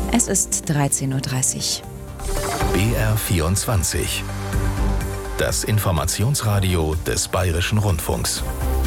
Es ist 13:30 Uhr. BR24. Das Informationsradio des Bayerischen Rundfunks.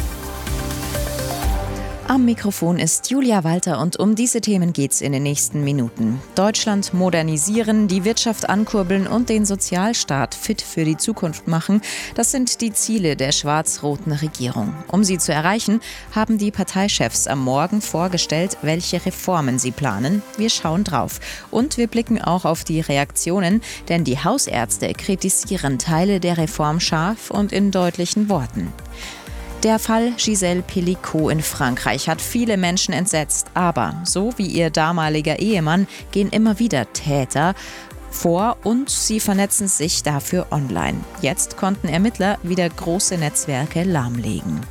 Am Mikrofon ist Julia Walter und um diese Themen geht's in den nächsten Minuten. Deutschland modernisieren, die Wirtschaft ankurbeln und den Sozialstaat fit für die Zukunft machen. Das sind die Ziele der schwarz-roten Regierung. Um sie zu erreichen, haben die Parteichefs am Morgen vorgestellt, welche Reformen sie planen. Wir schauen drauf. Und wir blicken auch auf die Reaktionen, denn die Hausärzte kritisieren Teile der Reform scharf und in deutlichen Worten. Der Fall Gisèle Pelicot in Frankreich hat viele Menschen entsetzt. Aber so wie ihr damaliger Ehemann gehen immer wieder Täter vor und sie vernetzen sich dafür online. Jetzt konnten Ermittler wieder große Netzwerke lahmlegen.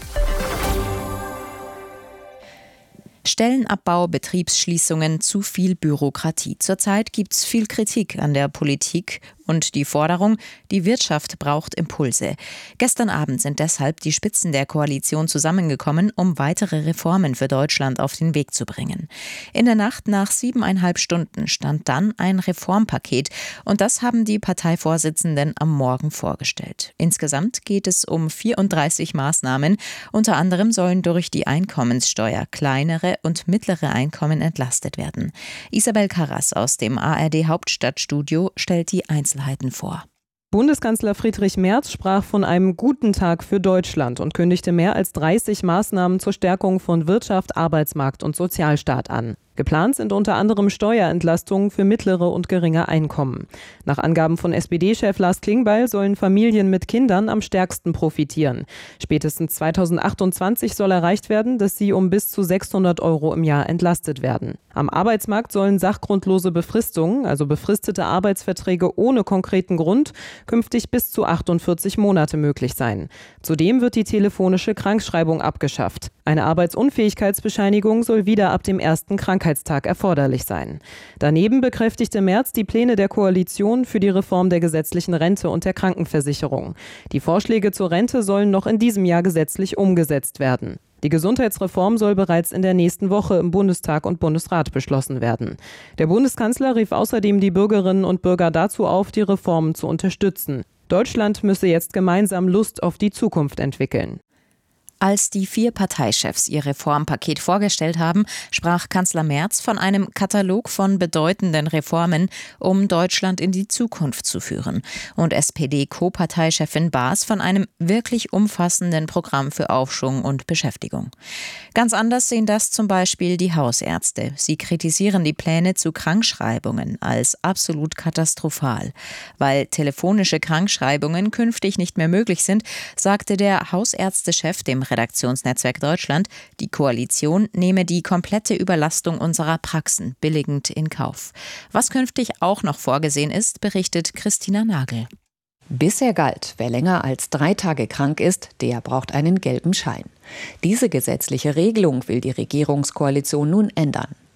Stellenabbau, Betriebsschließungen, zu viel Bürokratie. Zurzeit gibt es viel Kritik an der Politik und die Forderung, die Wirtschaft braucht Impulse. Gestern Abend sind deshalb die Spitzen der Koalition zusammengekommen, um weitere Reformen für Deutschland auf den Weg zu bringen. In der Nacht nach 7,5 Stunden stand dann ein Reformpaket und das haben die Parteivorsitzenden am Morgen vorgestellt. Insgesamt geht es um 34 Maßnahmen. Unter anderem sollen durch die Einkommenssteuer kleinere und mittlere Einkommen entlastet werden. Isabel Karras aus dem ARD Hauptstadtstudio stellt die Einzelheiten vor. Bundeskanzler Friedrich Merz sprach von einem guten Tag für Deutschland und kündigte mehr als 30 Maßnahmen zur Stärkung von Wirtschaft, Arbeitsmarkt und Sozialstaat an. Geplant sind unter anderem Steuerentlastungen für mittlere und geringe Einkommen. Nach Angaben von SPD-Chef Lars Klingbeil sollen Familien mit Kindern am stärksten profitieren. Spätestens 2028 soll erreicht werden, dass sie um bis zu 600 € im Jahr entlastet werden. Am Arbeitsmarkt sollen sachgrundlose Befristungen, also befristete Arbeitsverträge ohne konkreten Grund, künftig bis zu 48 Monate möglich sein. Zudem wird die telefonische Krankschreibung abgeschafft. Eine Arbeitsunfähigkeitsbescheinigung soll wieder ab dem ersten Krankheitstag erforderlich sein. Daneben bekräftigte Merz die Pläne der Koalition für die Reform der gesetzlichen Rente und der Krankenversicherung. Die Vorschläge zur Rente sollen noch in diesem Jahr gesetzlich umgesetzt werden. Die Gesundheitsreform soll bereits in der nächsten Woche im Bundestag und Bundesrat beschlossen werden. Der Bundeskanzler rief außerdem die Bürgerinnen und Bürger dazu auf, die Reformen zu unterstützen. Deutschland müsse jetzt gemeinsam Lust auf die Zukunft entwickeln. Als die 4 Parteichefs ihr Reformpaket vorgestellt haben, sprach Kanzler Merz von einem Katalog von bedeutenden Reformen, um Deutschland in die Zukunft zu führen. Und SPD-Co-Parteichefin Baas von einem wirklich umfassenden Programm für Aufschwung und Beschäftigung. Ganz anders sehen das zum Beispiel die Hausärzte. Sie kritisieren die Pläne zu Krankschreibungen als absolut katastrophal. Weil telefonische Krankschreibungen künftig nicht mehr möglich sind, sagte der Hausärztechef dem Redaktionsnetzwerk Deutschland, die Koalition nehme die komplette Überlastung unserer Praxen billigend in Kauf. Was künftig auch noch vorgesehen ist, berichtet Christina Nagel. Bisher galt, wer länger als 3 Tage krank ist, der braucht einen gelben Schein. Diese gesetzliche Regelung will die Regierungskoalition nun ändern.